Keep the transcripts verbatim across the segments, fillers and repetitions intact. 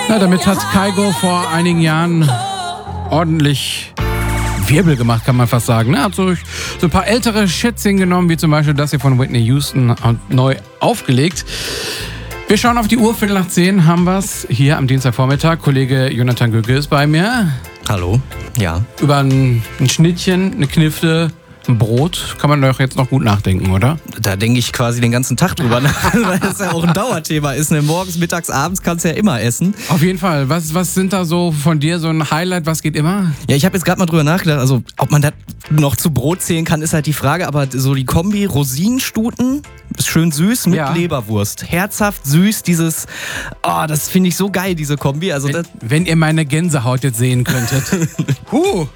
Na, damit hat Kygo vor einigen Jahren ordentlich Wirbel gemacht, kann man fast sagen. Er hat so, so ein paar ältere Schätzchen genommen, wie zum Beispiel das hier von Whitney Houston, und neu aufgelegt. Wir schauen auf die Uhr, Viertel nach zehn haben wir's hier am Dienstagvormittag. Kollege Jonathan Göke ist bei mir. Hallo, ja. Über ein, ein Schnittchen, eine Knifte, ein Brot kann man doch jetzt noch gut nachdenken, oder? Da denke ich quasi den ganzen Tag drüber nach, weil das ja auch ein Dauerthema ist. Ne? Morgens, mittags, abends kannst du ja immer essen. Auf jeden Fall. Was, was sind da so von dir so ein Highlight? Was geht immer? Ja, ich habe jetzt gerade mal drüber nachgedacht. Also, ob man das noch zu Brot zählen kann, ist halt die Frage. Aber so die Kombi Rosinenstuten, ist schön süß mit Ja. Leberwurst. Herzhaft, süß, dieses, oh, das finde ich so geil, diese Kombi. Also, Wenn, das, wenn ihr meine Gänsehaut jetzt sehen könntet. Huh.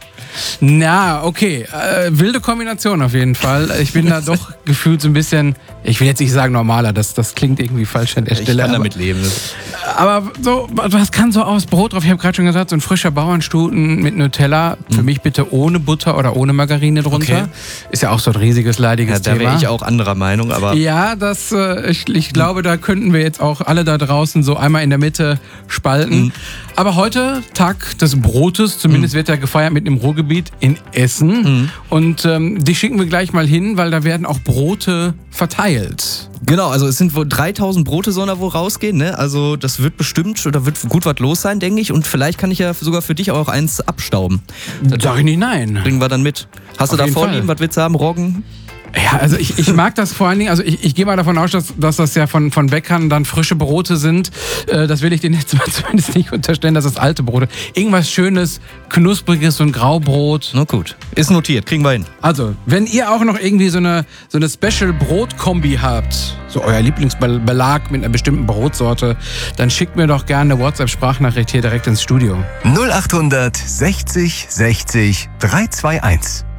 Na, okay. Äh, wilde Kombination auf jeden Fall. Ich bin da doch gefühlt so ein bisschen, ich will jetzt nicht sagen normaler, das, das klingt irgendwie falsch an der ich Stelle. kann aber, damit leben. aber so, was kann so aufs Brot drauf? Ich habe gerade schon gesagt, so ein frischer Bauernstuten mit Nutella. Für Mhm. mich bitte ohne Butter oder ohne Margarine drunter. Okay. Ist ja auch so ein riesiges, leidiges Ja, da Thema. wäre ich auch anderer Meinung, aber Ja, das, äh, ich, ich glaube, da könnten wir jetzt auch alle da draußen so einmal in der Mitte spalten. Mhm. Aber heute, Tag des Brotes, zumindest Mhm. wird er gefeiert mit dem Ruhrgebiet in Essen. Mhm. Und ähm, die schicken wir gleich mal hin, weil da werden auch Brote verteilt. genau, also es sind wohl dreitausend Brote sollen da wohl rausgehen, ne? Also das wird bestimmt, oder wird gut was los sein, denke ich. Und vielleicht kann ich ja sogar für dich auch eins abstauben. Sag ich nicht nein. Bringen wir dann mit. Hast Auf du da jeden Vorlieben? Fall. Was willst du haben? Roggen? Ja, also ich, ich mag das vor allen Dingen, also ich, ich gehe mal davon aus, dass, dass das ja von, von Bäckern dann frische Brote sind. Äh, das will ich denen jetzt mal zumindest nicht unterstellen, dass das alte Brote. Irgendwas Schönes, Knuspriges, so ein Graubrot. Na gut. Ist notiert, kriegen wir hin. Also, wenn ihr auch noch irgendwie so eine, so eine Special-Brot-Kombi habt, so euer Lieblingsbelag mit einer bestimmten Brotsorte, dann schickt mir doch gerne eine WhatsApp-Sprachnachricht hier direkt ins Studio. null acht sechzig sechzig drei zwei eins.